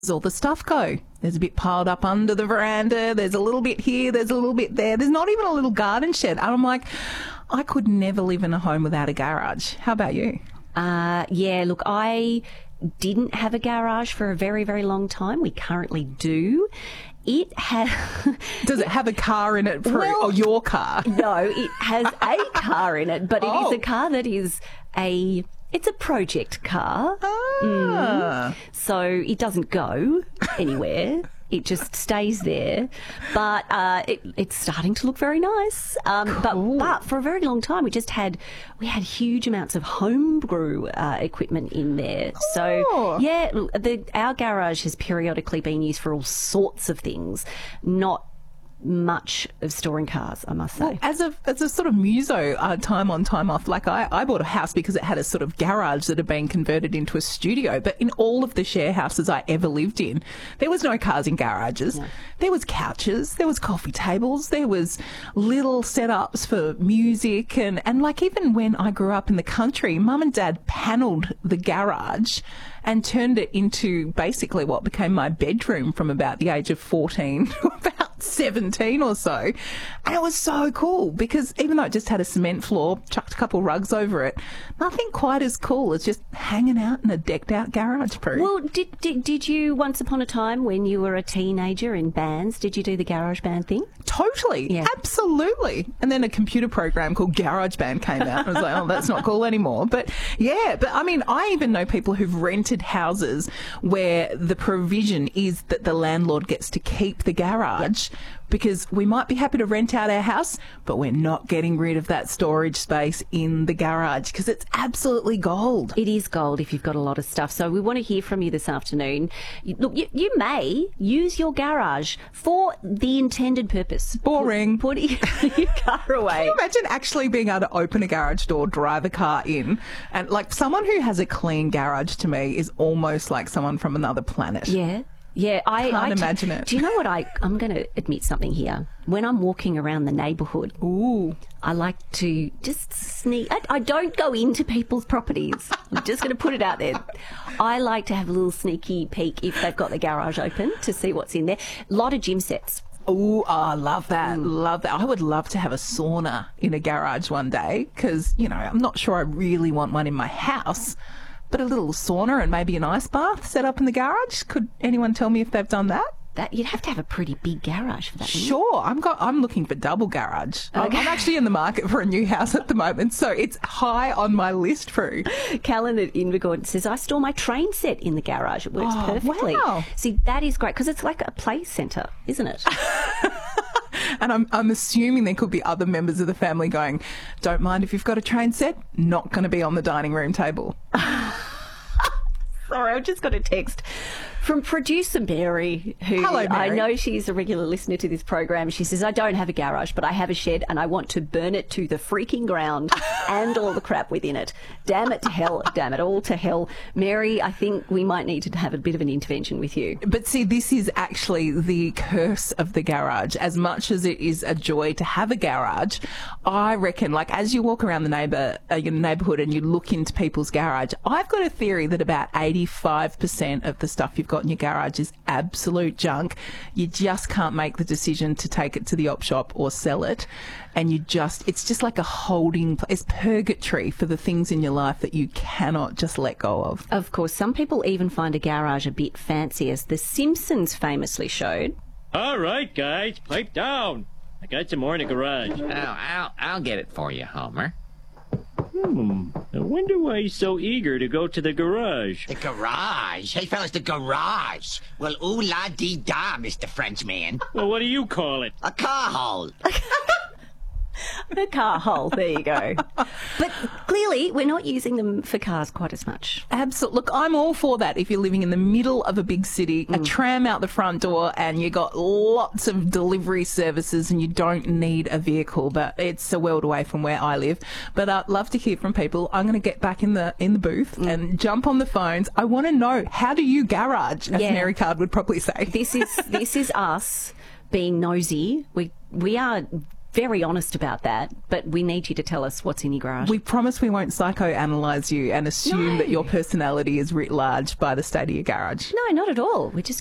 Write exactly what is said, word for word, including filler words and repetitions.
all the stuff go? There's a bit piled up under the veranda. There's a little bit here. There's a little bit there. There's not even a little garden shed. And I'm like, I could never live in a home without a garage. How about you? Uh, yeah, look, I didn't have a garage for a very, very long time. We currently do. It has... Does it have a car in it for Well, or your car? No, it has a car in it, but it Oh. is a car that is a... It's a project car. Ah. So it doesn't go anywhere. It just stays there. But uh, it, it's starting to look very nice. Um, Cool. but, but for a very long time, we just had we had huge amounts of homebrew uh, equipment in there. So Oh. yeah, look, the, our garage has periodically been used for all sorts of things, not much of storing cars, I must say. As a as a sort of muso, uh, time on, time off, like I, I bought a house because it had a sort of garage that had been converted into a studio. But in all of the share houses I ever lived in, there was no cars in garages. No. There was couches, there was coffee tables, there was little setups for music. And, and like even when I grew up in the country, mum and dad panelled the garage and turned it into basically what became my bedroom from about the age of fourteen to about seventeen or so. And it was so cool because even though it just had a cement floor, chucked a couple rugs over it, nothing quite as cool as just hanging out in a decked out garage, Prue. Well, did, did did you once upon a time when you were a teenager in bands, did you do the garage band thing? Totally. Yeah. Absolutely. And then a computer program called GarageBand came out. I was like, oh, that's not cool anymore. But yeah, but I mean, I even know people who've rented houses where the provision is that the landlord gets to keep the garage. Because we might be happy to rent out our house, but we're not getting rid of that storage space in the garage because it's absolutely gold. It is gold if you've got a lot of stuff. So we want to hear from you this afternoon. You- Look, you, you may use your garage for the intended purpose. Boring. Put, put your car away. Can you imagine actually being able to open a garage door, drive a car in, and like someone who has a clean garage to me is almost like someone from another planet. Yeah. Yeah, I Can't I t- imagine it. Do you know what I? I'm going to admit something here. When I'm walking around the neighbourhood, Ooh. I like to just sneak. I, I don't go into people's properties. I'm just going to put it out there. I like to have a little sneaky peek if they've got the garage open to see what's in there. A lot of gym sets. Oh, I love that. Love that. I would love to have a sauna in a garage one day because, you know, I'm not sure I really want one in my house, but a little sauna and maybe an ice bath set up in the garage. Could anyone tell me if they've done that? That you'd have to have a pretty big garage for that. wouldn't you? Sure. I'm got, I'm looking for double garage. I'm- Okay. I'm actually in the market for a new house at the moment, so it's high on my list, Prue. Callan at Invergordon says, I store my train set in the garage. It works Oh, perfectly. wow. See, that is great because it's like a play centre, isn't it? And I'm, I'm assuming there could be other members of the family going, don't mind if you've got a train set, not going to be on the dining room table. Sorry, I've just got a text from producer Mary, who Hello, I Mary. know she's a regular listener to this program. She says, I don't have a garage, but I have a shed and I want to burn it to the freaking ground and all the crap within it. Damn it to hell. Damn it all to hell. Mary, I think we might need to have a bit of an intervention with you. But see, this is actually the curse of the garage. As much as it is a joy to have a garage, I reckon, like, as you walk around the neighbour, uh, your neighbourhood and you look into people's garage, I've got a theory that about eighty-five percent of the stuff you've got in your garage is absolute junk. You just can't make the decision to take it to the op shop or sell it. And you just, it's just like a holding, it's purgatory for the things in your life that you cannot just let go of. Of course, some people even find a garage a bit fancy, as The Simpsons famously showed. All right, guys, pipe down. I got some more in the garage. Oh, I'll, I'll get it for you, Homer. Hmm. I wonder why he's so eager to go to the garage. The garage? Hey, fellas, the garage. Well, ooh la dee da, Mister Frenchman. Well, what do you call it? A car hole. A car hole, there you go. But clearly, we're not using them for cars quite as much. Absolutely. Look, I'm all for that if you're living in the middle of a big city, a tram out the front door, and you got lots of delivery services and you don't need a vehicle, but it's a world away from where I live. But I'd love to hear from people. I'm going to get back in the in the booth and jump on the phones. I want to know, how do you garage, as Yeah. Mary Card would probably say. This is this is us being nosy. We we are very honest about that, but we need you to tell us what's in your garage. We promise we won't psychoanalyse you and assume No. that your personality is writ large by the state of your garage. No, not at all. We're just